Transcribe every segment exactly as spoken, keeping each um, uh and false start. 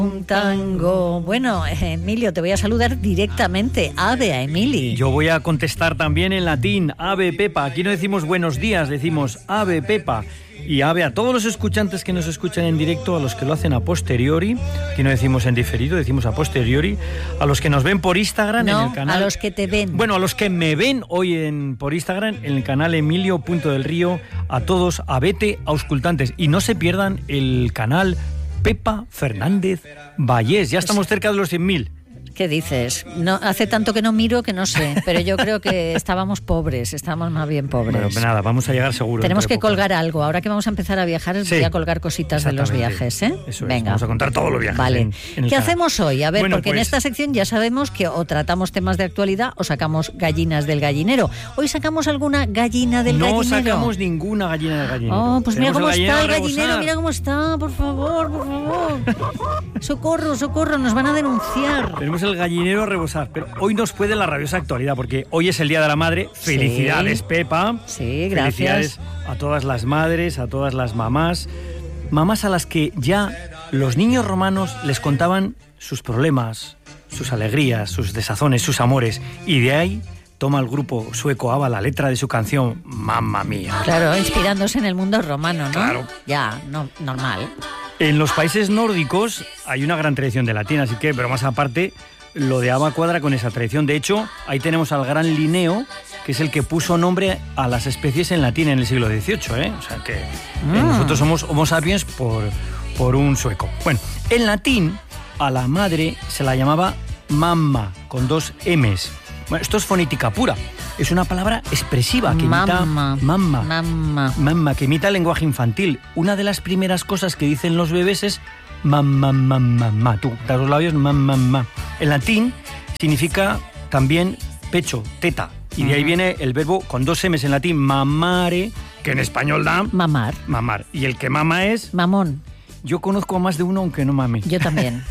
Un tango. Bueno, Emilio, te voy a saludar directamente. Ave a Emili. Yo voy a contestar también en latín. Ave Pepa. Aquí no decimos buenos días, decimos Ave Pepa. Y ave a todos los escuchantes que nos escuchan en directo, a los que lo hacen a posteriori, aquí no decimos en diferido, decimos a posteriori, a los que nos ven por Instagram no, en el canal. A los que te ven. Bueno, a los que me ven hoy en por Instagram en el canal Emilio Punto del Río, a todos, a vete auscultantes. Y no se pierdan el canal Pepa Fernández Vallés. Ya estamos cerca de los cien mil. ¿Qué dices? No, hace tanto que no miro que no sé, pero yo creo que estábamos pobres, estábamos más bien pobres. Bueno, pues nada, vamos a llegar seguro. Tenemos que poco. colgar algo. Ahora que vamos a empezar a viajar, sí, voy a colgar cositas de los viajes, ¿eh? Eso Venga. Es. Vamos a contar todos los viajes. Vale. En, en ¿Qué canal. hacemos hoy? A ver, bueno, porque pues... en esta sección ya sabemos que o tratamos temas de actualidad o sacamos gallinas del gallinero. ¿Hoy sacamos alguna gallina del no gallinero? No sacamos ninguna gallina del gallinero. Oh, pues mira cómo el está el gallinero, gallinero, mira cómo está, por favor, por favor. Socorro, socorro, nos van a denunciar. Tenemos el gallinero a rebosar, pero hoy nos puede la rabiosa actualidad, porque hoy es el Día de la Madre. Felicidades, sí. Pepa. Sí, gracias. Felicidades a todas las madres, a todas las mamás. Mamás a las que ya los niños romanos les contaban sus problemas, sus alegrías, sus desazones, sus amores. Y de ahí toma el grupo sueco ABBA la letra de su canción Mamma Mía. Claro, inspirándose en el mundo romano, ¿no? Claro. Ya, no, normal. En los países nórdicos hay una gran tradición de latín, así que, pero más aparte, lo de ABBA cuadra con esa tradición. De hecho, ahí tenemos al gran Linneo, que es el que puso nombre a las especies en latín en el siglo dieciocho, ¿eh? O sea que mm. eh, nosotros somos Homo sapiens por, por un sueco. Bueno, en latín a la madre se la llamaba mamma, con dos M's. Bueno, esto es fonética pura. Es una palabra expresiva que imita mamma, mamma, mamma. mamma, que imita el lenguaje infantil. Una de las primeras cosas que dicen los bebés es mamma, mamma, mamma. Tú, das los labios, mamma, mamma. En latín significa también pecho, teta. Y de ahí viene el verbo con dos M's en latín, mamare, que en español da... Mamar. Mamar. Y el que mama es... Mamón. Yo conozco a más de uno aunque no mame. Yo también.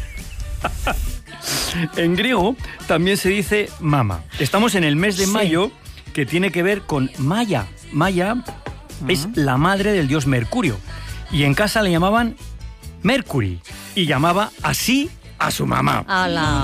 En griego también se dice mama. Estamos en el mes de sí. mayo, que tiene que ver con Maya. Maya uh-huh. es la madre del dios Mercurio. Y en casa le llamaban Mercury. Y llamaba así a su mamá. ¡Hala!